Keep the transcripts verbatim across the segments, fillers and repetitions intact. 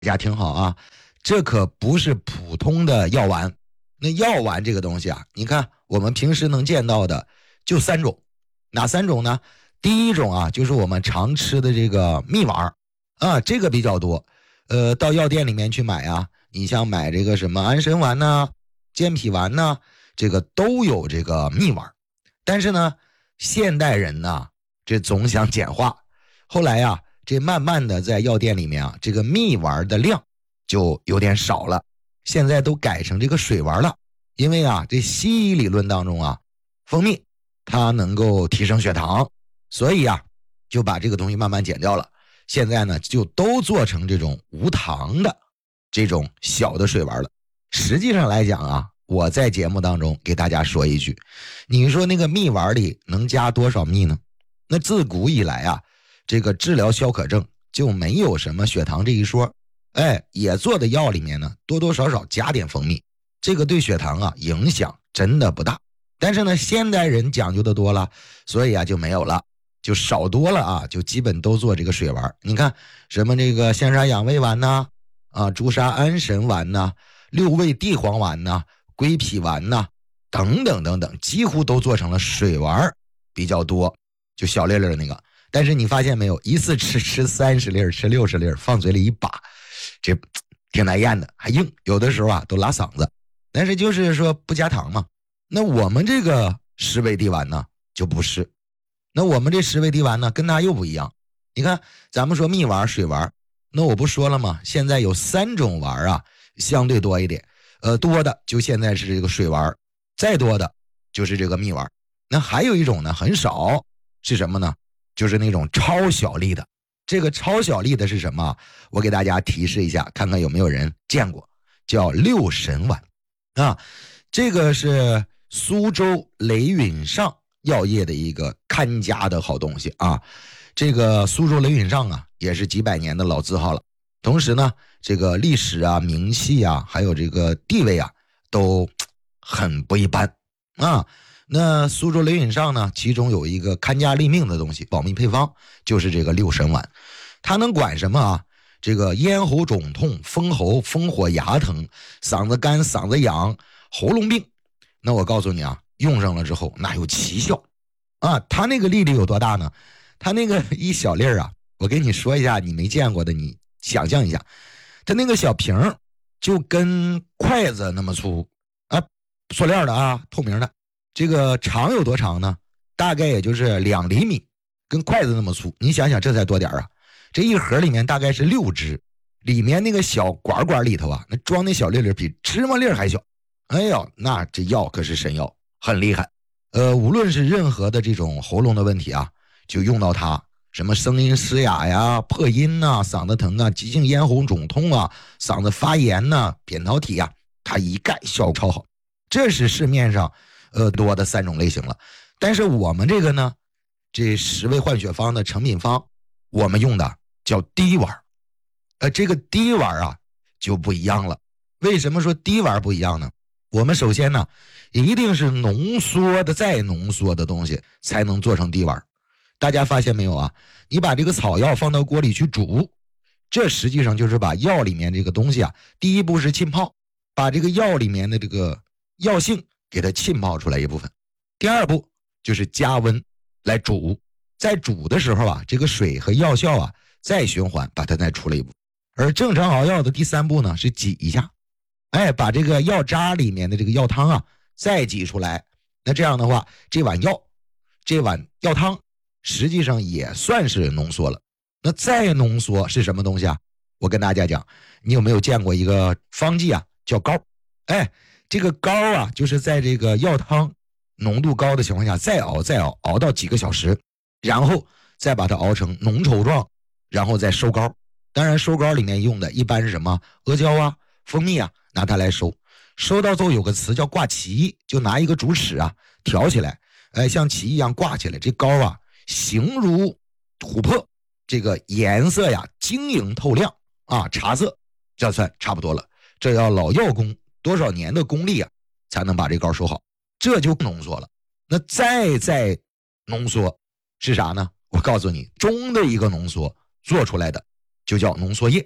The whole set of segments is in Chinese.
大家听好啊，这可不是普通的药丸。那药丸这个东西啊，你看我们平时能见到的就三种，哪三种呢？第一种啊，就是我们常吃的这个蜜丸啊，这个比较多。呃，到药店里面去买啊，你像买这个什么安神丸呐、健脾丸呐，这个都有这个蜜丸。但是呢，现代人呢，这总想简化，后来呀、啊，这慢慢的在药店里面啊，这个蜜丸的量就有点少了，现在都改成这个水丸了。因为啊，这西医理论当中啊，蜂蜜它能够提升血糖，所以啊，就把这个东西慢慢减掉了。现在呢，就都做成这种无糖的这种小的水丸了。实际上来讲啊，我在节目当中给大家说一句，你说那个蜜丸里能加多少蜜呢？那自古以来啊，这个治疗消渴症就没有什么血糖这一说，哎，也做的药里面呢，多多少少加点蜂蜜，这个对血糖啊影响真的不大。但是呢，现代人讲究的多了，所以啊就没有了，就少多了啊，就基本都做这个水丸。你看什么这个象沙养胃丸呐、啊，啊朱砂安神丸呐、六味地黄丸呐、归脾丸呐、等等等等，几乎都做成了水丸比较多，就小粒粒的那个。但是你发现没有，一次吃吃三十粒，吃六十粒，放嘴里一把，这挺难咽的，还硬，有的时候啊都拉嗓子。但是就是说不加糖嘛。那我们这个十味地丸呢就不是，那我们这十味地丸呢跟它又不一样。你看咱们说蜜丸水丸，那我不说了吗？现在有三种丸啊，相对多一点，呃多的就现在是这个水丸，再多的就是这个蜜丸。那还有一种呢很少，是什么呢？就是那种超小粒的。这个超小粒的是什么？我给大家提示一下，看看有没有人见过，叫六神丸啊。这个是苏州雷允上药业的一个看家的好东西啊。这个苏州雷允上啊，也是几百年的老字号了。同时呢，这个历史啊、名气啊，还有这个地位啊，都很不一般啊。那苏州雷允上呢，其中有一个看家立命的东西，保密配方，就是这个六神丸。它能管什么啊？这个咽喉肿痛、风喉、风火、牙疼、嗓子干、嗓子痒、喉咙病。那我告诉你啊，用上了之后那有奇效啊！它那个粒粒有多大呢？它那个一小粒啊，我给你说一下，你没见过的，你想象一下，它那个小瓶就跟筷子那么粗啊，塑料的啊，透明的。这个长有多长呢？大概也就是两厘米，跟筷子那么粗。你想想这才多点啊！这一盒里面大概是六支，里面那个小管管里头啊，那装那小粒粒比芝麻粒还小。哎呦，那这药可是神药，很厉害。呃，无论是任何的这种喉咙的问题啊，就用到它，什么声音嘶哑呀、破音呐、嗓子疼啊、急性咽喉肿痛啊、嗓子发炎呐、扁桃体啊，它一概效果超好。这是市面上呃多的三种类型了。但是我们这个呢，这十味换血方的成品方，我们用的叫滴丸。呃，这个滴丸啊就不一样了。为什么说滴丸不一样呢？我们首先呢，一定是浓缩的再浓缩的东西才能做成滴丸。大家发现没有啊？你把这个草药放到锅里去煮，这实际上就是把药里面这个东西啊，第一步是浸泡，把这个药里面的这个药性给它浸泡出来一部分。第二步就是加温来煮，在煮的时候啊，这个水和药效啊再循环把它再出来一部分。而正常熬药的第三步呢是挤一下，哎，把这个药渣里面的这个药汤啊再挤出来。那这样的话，这碗药这碗药汤实际上也算是浓缩了。那再浓缩是什么东西啊？我跟大家讲，你有没有见过一个方剂啊，叫膏？哎，这个膏啊，就是在这个药汤浓度高的情况下再熬再熬，熬到几个小时，然后再把它熬成浓稠状，然后再收膏。当然收膏里面用的一般是什么？阿胶啊、蜂蜜啊，拿它来收。收到最后有个词叫挂旗，就拿一个竹尺啊挑起来，哎，像旗一样挂起来。这膏啊形如琥珀，这个颜色呀晶莹透亮啊，茶色，这算差不多了。这要老药工多少年的功力啊，才能把这膏收好，这就浓缩了。那再再浓缩是啥呢？我告诉你，中的一个浓缩做出来的就叫浓缩液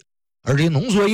而这些浓缩液